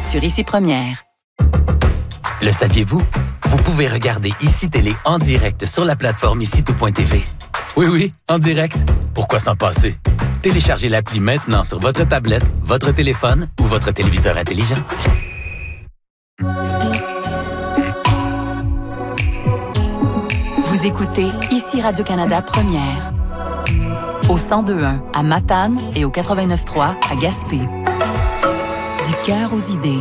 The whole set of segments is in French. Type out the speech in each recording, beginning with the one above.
sur Ici Première. Le saviez-vous? Vous pouvez regarder Ici Télé en direct sur la plateforme ici-tout.tv. Oui, en direct. Pourquoi s'en passer? Téléchargez l'appli maintenant sur votre tablette, votre téléphone ou votre téléviseur intelligent. Vous écoutez Ici Radio-Canada Première. Au 102.1 à Matane et au 89.3 à Gaspé. Du cœur aux idées.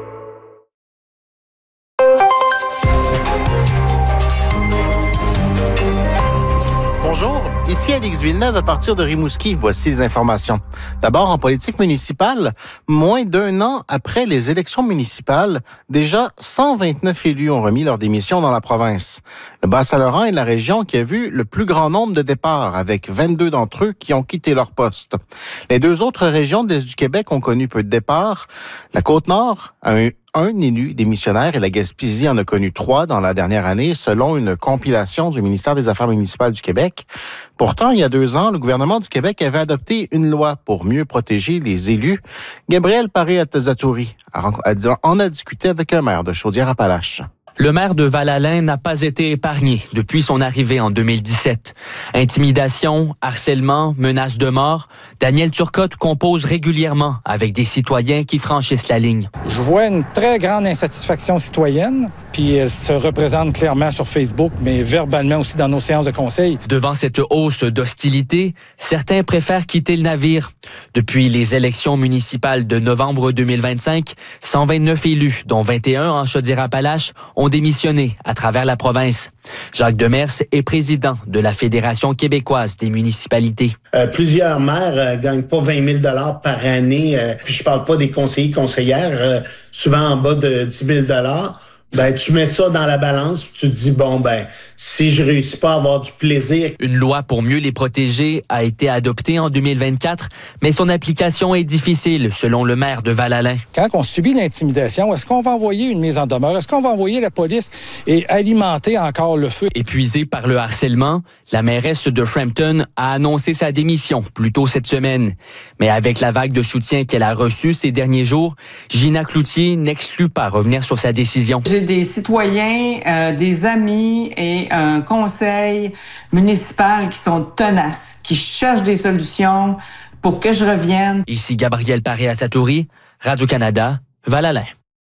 Bonjour, ici Alix Villeneuve à partir de Rimouski. Voici les informations. D'abord, en politique municipale, moins d'un an après les élections municipales, déjà 129 élus ont remis leur démission dans la province. Le Bas-Saint-Laurent est la région qui a vu le plus grand nombre de départs, avec 22 d'entre eux qui ont quitté leur poste. Les deux autres régions de l'Est du Québec ont connu peu de départs. La Côte-Nord a eu un élu démissionnaire et la Gaspésie en a connu 3 dans la dernière année, selon une compilation du ministère des Affaires municipales du Québec. Pourtant, il y a 2 ans, le gouvernement du Québec avait adopté une loi pour mieux protéger les élus. Gabriel Paré-Zatouri en a discuté avec un maire de Chaudière-Appalaches. Le maire de Val-Alain n'a pas été épargné depuis son arrivée en 2017. Intimidation, harcèlement, menaces de mort, Daniel Turcotte compose régulièrement avec des citoyens qui franchissent la ligne. Je vois une très grande insatisfaction citoyenne, puis elle se représente clairement sur Facebook, mais verbalement aussi dans nos séances de conseil. Devant cette hausse d'hostilité, certains préfèrent quitter le navire. Depuis les élections municipales de novembre 2025, 129 élus, dont 21 en Chaudière-Appalaches, ont démissionné à travers la province. Jacques Demers est président de la Fédération québécoise des municipalités. Plusieurs maires gagnent pas 20 000 $ par année. Puis je parle pas des conseillers, conseillères, souvent en bas de 10 000 $. Ben, tu mets ça dans la balance, tu te dis, si je réussis pas à avoir du plaisir. Une loi pour mieux les protéger a été adoptée en 2024, mais son application est difficile, selon le maire de Val-Alain. Quand on subit l'intimidation, est-ce qu'on va envoyer une mise en demeure? Est-ce qu'on va envoyer la police et alimenter encore le feu? Épuisée par le harcèlement, la mairesse de Frampton a annoncé sa démission plus tôt cette semaine. Mais avec la vague de soutien qu'elle a reçue ces derniers jours, Gina Cloutier n'exclut pas revenir sur sa décision. J'ai des citoyens, des amis et un conseil municipal qui sont tenaces, qui cherchent des solutions pour que je revienne. Ici Gabriel Paré-Zatouri, Radio-Canada, Val-Alain.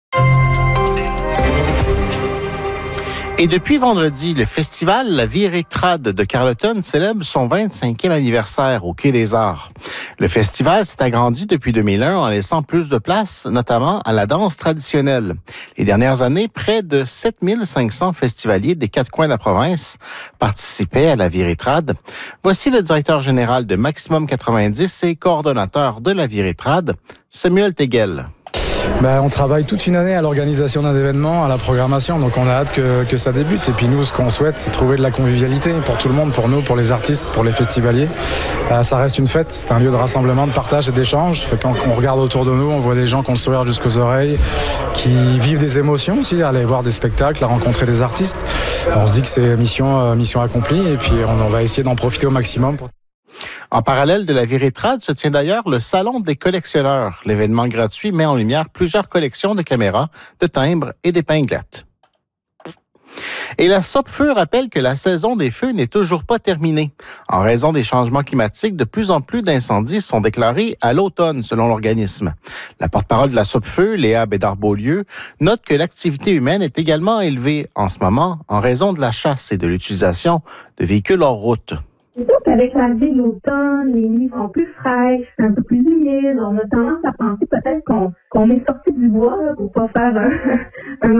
Et depuis vendredi, le festival La Virée Trad de Carleton célèbre son 25e anniversaire au Quai des Arts. Le festival s'est agrandi depuis 2001 en laissant plus de place, notamment à la danse traditionnelle. Les dernières années, près de 7500 festivaliers des 4 coins de la province participaient à La Virée Trad. Voici le directeur général de Maximum 90 et coordonnateur de La Virée Trad, Samuel Teguel. On travaille toute une année à l'organisation d'un événement, à la programmation, donc on a hâte que ça débute. Et puis nous, ce qu'on souhaite, c'est trouver de la convivialité pour tout le monde, pour nous, pour les artistes, pour les festivaliers. Ça reste une fête, c'est un lieu de rassemblement, de partage et d'échange. Quand on regarde autour de nous, on voit des gens qui ont le sourire jusqu'aux oreilles, qui vivent des émotions aussi, à aller voir des spectacles, à rencontrer des artistes. On se dit que c'est mission accomplie et puis on va essayer d'en profiter au maximum. En parallèle de la Virée Trad se tient d'ailleurs le Salon des collectionneurs. L'événement gratuit met en lumière plusieurs collections de caméras, de timbres et d'épinglettes. Et la SOPFEU rappelle que la saison des feux n'est toujours pas terminée. En raison des changements climatiques, de plus en plus d'incendies sont déclarés à l'automne, selon l'organisme. La porte-parole de la SOPFEU, Léa Bédard-Beaulieu, note que l'activité humaine est également élevée en ce moment en raison de la chasse et de l'utilisation de véhicules hors route. Avec l'arrivée de l'automne, les nuits sont plus fraîches, un peu plus humides. On a tendance à penser peut-être qu'on est sorti du bois là, pour pas faire un